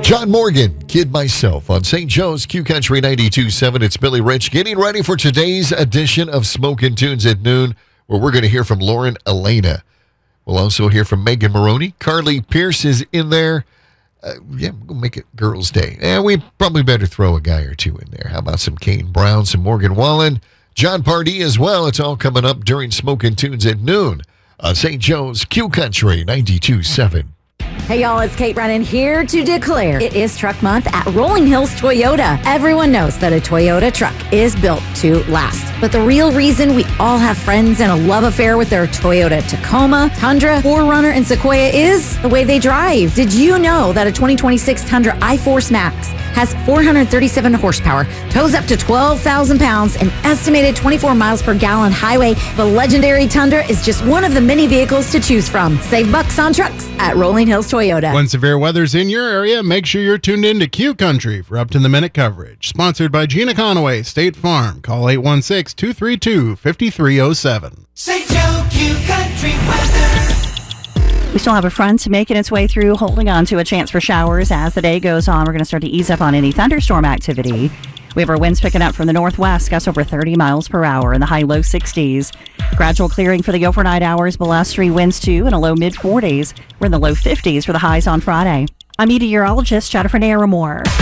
John Morgan, Kid Myself on St. Joe's Q Country 92.7. It's Billy Rich getting ready for today's edition of Smokin' Tunes at noon, where we're going to hear from Lauren Elena. We'll also hear from Megan Maroney. Carly Pierce is in there. We'll make it Girls' Day. And we probably better throw a guy or two in there. How about some Kane Brown, some Morgan Wallen, John Pardee as well. It's all coming up during Smokin' Tunes at noon on St. Joe's Q Country 92.7. Hey y'all, it's Kate Brennan here to declare it is Truck Month at Rolling Hills Toyota. Everyone knows that a Toyota truck is built to last. But the real reason we all have friends and a love affair with their Toyota Tacoma, Tundra, 4Runner, and Sequoia is the way they drive. Did you know that a 2026 Tundra iForce Max has 437 horsepower, tows up to 12,000 pounds, and estimated 24 miles per gallon highway? The legendary Tundra is just one of the many vehicles to choose from. Save bucks on trucks at Rolling Hills Toyota. When severe weather's in your area, make sure you're tuned in to Q Country for up-to-the-minute coverage. Sponsored by Gina Conaway, State Farm. Call 816-232-5307. St. Joe Q Country weather. We still have a front making its way through, holding on to a chance for showers as the day goes on. We're going to start to ease up on any thunderstorm activity. We have our winds picking up from the northwest, gusts over 30 miles per hour in the high-low 60s. Gradual clearing for the overnight hours, blustery winds too in a low mid-40s. We're in the low 50s for the highs on Friday. I'm meteorologist Jennifer Naramore.